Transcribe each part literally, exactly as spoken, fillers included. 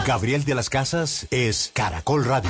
Gabriel de las Casas es Caracol Radio.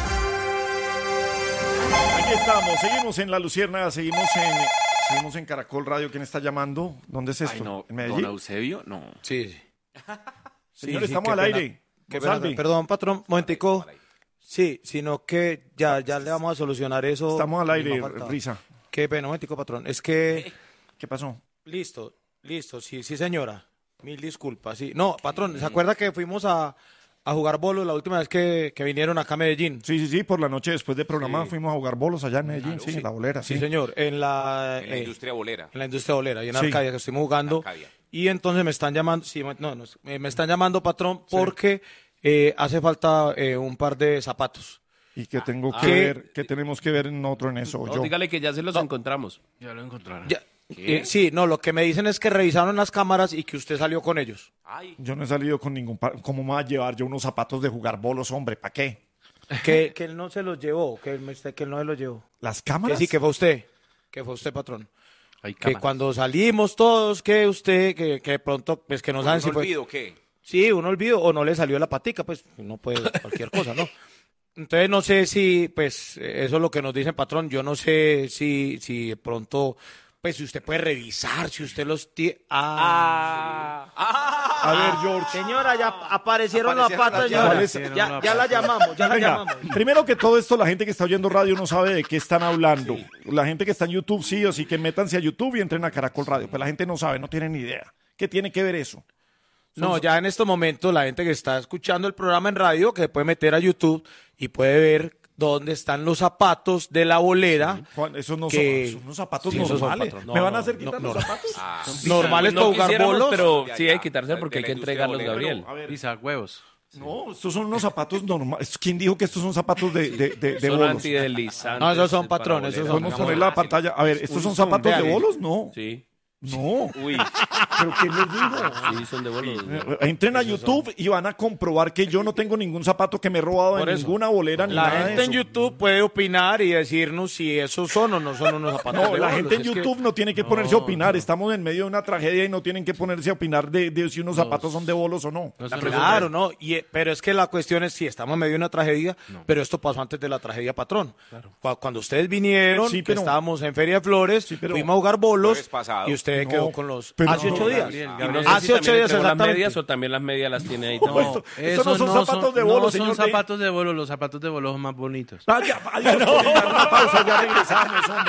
Aquí estamos, seguimos en La Luciérnaga, seguimos en, seguimos en Caracol Radio. ¿Quién está llamando? ¿Dónde es esto? Ay, no, ¿En Medellín? ¿Don Eusebio? No. Sí, sí. Señor, Sí, sí, estamos qué al pena, aire. qué pena. Salve. Perdón, patrón, momentico. Sí, sino que ya, ya le vamos a solucionar eso. Estamos al aire, No faltaba. Risa. Qué pena, momentico, patrón. Es que... ¿Qué pasó? Listo, listo, sí, sí, señora. Mil disculpas, sí. No, patrón, ¿se acuerda que fuimos a, a jugar bolos la última vez que, que vinieron acá a Medellín? Sí, sí, sí, por la noche después del programa fuimos a jugar bolos allá en Medellín, sí, en la bolera, sí. Sí, señor, en la... En la eh, industria bolera. En la industria bolera, y en Sí. Arcadia, que estuvimos jugando. Arcadia. Y entonces me están llamando, sí, no, no, me me están llamando, patrón, porque eh, hace falta eh, un par de zapatos. Y que tengo que ¿Qué? ver, que tenemos que ver en otro en eso, No, yo. dígale que ya se los encontramos. Ya lo encontraron. Ya, eh, sí, no, lo que me dicen es que revisaron las cámaras y que usted salió con ellos. Ay, Yo no he salido con ningún... par- ¿Cómo me va a llevar yo unos zapatos de jugar bolos, hombre? ¿Para qué? Que, que él no se los llevó, que él, me- que él no se los llevó. ¿Las Que cámaras? sí, que fue usted, que fue usted, patrón. Hay Que cámaras. cuando salimos todos, que usted, que, que de pronto, pues que no saben si ¿un fue... olvido qué? Sí, un olvido o no le salió la patica, pues no puede cualquier cosa, ¿no? Entonces no sé si, pues, eh, eso es lo que nos dice el patrón. Yo no sé si, si de pronto, pues, si usted puede revisar, si usted los tiene. Ah. A ver, George. Señora, ya aparecieron, Aparecieron las patas, las señora. llaves. Ya, ya la llamamos, ya la Venga, llamamos. primero que todo esto, la gente que está oyendo radio no sabe de qué están hablando. La gente que está en YouTube sí o sí, que métanse a YouTube y entren a Caracol Radio. Pues la gente no sabe, no tiene ni idea. ¿Qué tiene que ver eso? No, ya en estos momentos la gente que está escuchando el programa en radio, que puede meter a YouTube y puede ver dónde están los zapatos de la bolera. Juan, esos no Que- son, son unos zapatos Sí, esos son, normales. patrón. No, ¿Me van a no, hacer no, quitar no, los no. zapatos? Ah, Normales No para jugar quisiéramos, bolos. pero Ya, sí ya. hay que quitarse porque De hay la que industria entregarlos, bolera. Gabriel. A ver, Pisa huevos. no, estos son unos zapatos normales. ¿Quién dijo que estos son zapatos de, de, de, de Son bolos? antideslizantes. No, esos son para patrones, esos bolera. son- Podemos digamos, poner la pantalla. A ver, ¿estos Un son zoom, zapatos de véale. bolos? No. Sí. No. Uy, ¿Pero quién les dijo? sí, son de bolos. Entren a YouTube y van a comprobar que yo no tengo ningún zapato que me he robado Por en eso. ninguna bolera ni La nada de gente en eso. YouTube puede opinar y decirnos si esos son o no son unos zapatos No, de la bolos. gente en Es que- YouTube no tiene que ponerse a opinar. Estamos en medio de una tragedia y no tienen que ponerse a opinar de, de si unos zapatos son de bolos o no. No son Claro, no, y, eh, pero es que la cuestión es si estamos en medio de una tragedia, pero esto pasó antes de la tragedia, patrón. Cu- Cuando ustedes vinieron, Sí, que pero- estábamos en Feria de Flores, pero- fuimos a jugar bolos Jueves pasado. y usted No, quedó con los... pero hace no, ocho días. Gabriel, Y Gabriel. no sé Hace si ocho también días entregó las exactamente. medias o también las medias las tiene ahí. No, también. esto- estos no son zapatos de no bolos, son señor. zapatos de bolos, los zapatos de bolos son más bonitos. Ah, ya, adiós, no. Una pausa, ya regresamos, hombre.